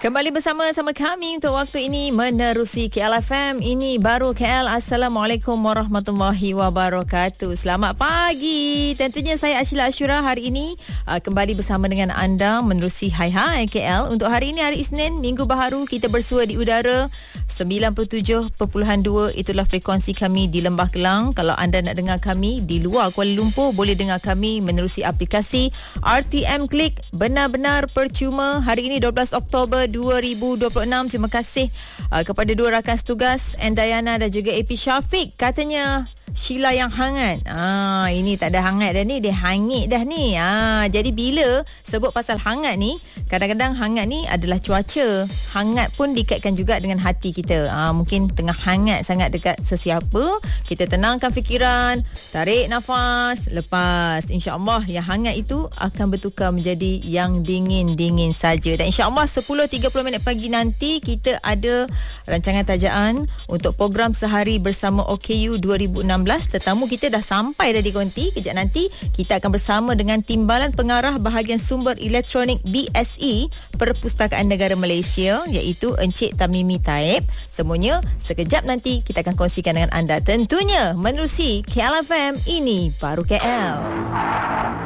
Kembali bersama kami untuk waktu ini menerusi KLFM. Ini baru KL. Assalamualaikum warahmatullahi wabarakatuh. Selamat pagi. Tentunya saya Ashila Ashura hari ini kembali bersama dengan anda menerusi Hai KL. Untuk hari ini, hari Isnin, Minggu Baharu, kita bersua di udara 97.2. Itulah frekuensi kami di Lembah Kelang. Kalau anda nak dengar kami di luar Kuala Lumpur, boleh dengar kami menerusi aplikasi RTM Klik. Benar-benar percuma. Hari ini 12 Oktober 2026. Terima kasih kepada dua rakan setugas, Endayana dan juga AP Syafiq. Katanya Sheila yang hangat. Ini tak ada hangat dah ni, dia hangit dah ni. Jadi bila sebut pasal hangat ni, kadang-kadang hangat ni adalah cuaca. Hangat pun dikaitkan juga dengan hati kita. Mungkin tengah hangat sangat dekat sesiapa, kita tenangkan fikiran, tarik nafas, lepas. InsyaAllah yang hangat itu akan bertukar menjadi yang dingin-dingin saja. Dan insyaAllah 10.30 pagi nanti kita ada rancangan tajaan untuk program Sehari Bersama OKU 2016. Tetamu kita dah sampai dah di konti. Kejap nanti kita akan bersama dengan Timbalan Pengarah Bahagian Sumber Elektronik BSE Perpustakaan Negara Malaysia, iaitu Encik Tamimi Taib. Semuanya sekejap nanti kita akan kongsikan dengan anda. Tentunya menerusi KLFM, ini baru KL.